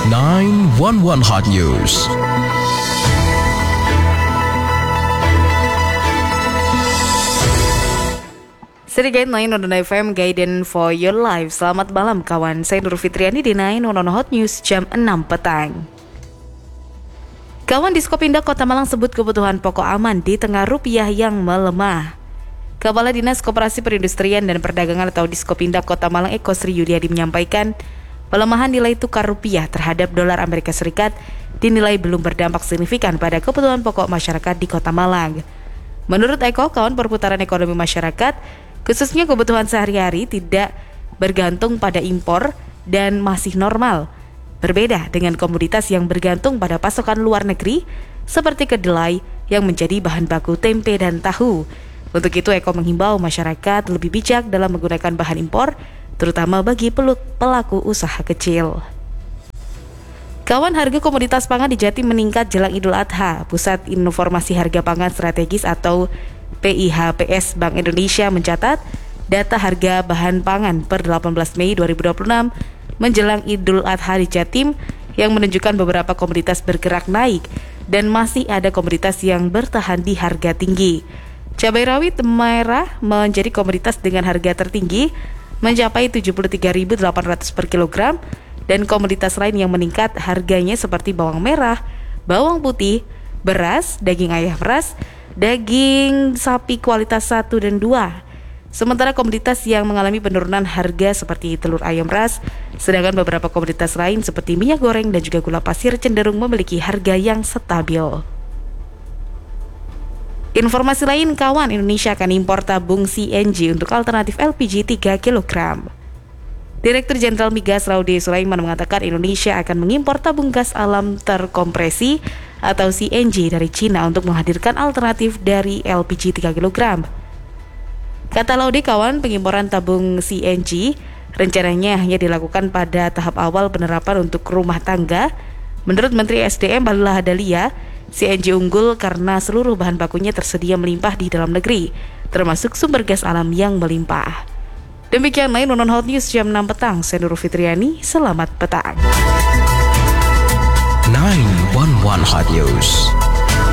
911 Hot News. Sedikit 911 FM Guidance for Your Life. Selamat malam kawan, saya Nur Fitriani di 911 Hot News jam 6 petang. Kawan, Diskopindah Kota Malang sebut kebutuhan pokok aman di tengah rupiah yang melemah. Kepala Dinas Koperasi Perindustrian dan Perdagangan atau Diskopindah Kota Malang Eko Sri Yuliadi menyampaikan pelemahan nilai tukar rupiah terhadap dolar Amerika Serikat dinilai belum berdampak signifikan pada kebutuhan pokok masyarakat di Kota Malang. Menurut Eko, kawan, perputaran ekonomi masyarakat khususnya kebutuhan sehari-hari tidak bergantung pada impor dan masih normal. Berbeda dengan komoditas yang bergantung pada pasokan luar negeri seperti kedelai yang menjadi bahan baku tempe dan tahu. Untuk itu Eko menghimbau masyarakat lebih bijak dalam menggunakan bahan impor, terutama bagi pelaku usaha kecil. Kawan, harga komoditas pangan di Jatim meningkat jelang Idul Adha. Pusat Informasi Harga Pangan Strategis atau PIHPS Bank Indonesia mencatat data harga bahan pangan per 18 Mei 2026 menjelang Idul Adha di Jatim yang menunjukkan beberapa komoditas bergerak naik dan masih ada komoditas yang bertahan di harga tinggi. Cabai rawit merah menjadi komoditas dengan harga tertinggi mencapai 73.800 per kilogram dan komoditas lain yang meningkat harganya seperti bawang merah, bawang putih, beras, daging ayam ras, daging sapi kualitas 1 dan 2. Sementara komoditas yang mengalami penurunan harga seperti telur ayam ras, sedangkan beberapa komoditas lain seperti minyak goreng dan juga gula pasir cenderung memiliki harga yang stabil. Informasi lain kawan, Indonesia akan impor tabung CNG untuk alternatif LPG 3 kg. Direktur Jenderal Migas Laude Sulaiman mengatakan Indonesia akan mengimpor tabung gas alam terkompresi atau CNG dari Cina untuk menghadirkan alternatif dari LPG 3 kg. Kata Laude, kawan, pengimporan tabung CNG rencananya hanya dilakukan pada tahap awal penerapan untuk rumah tangga. Menurut Menteri SDM Bahlil Lahadalia, CNG unggul karena seluruh bahan bakunya tersedia melimpah di dalam negeri, termasuk sumber gas alam yang melimpah. Demikian 911 Hot News jam 6 petang. Saya Nur Fitriani, selamat petang. 911 Hot News.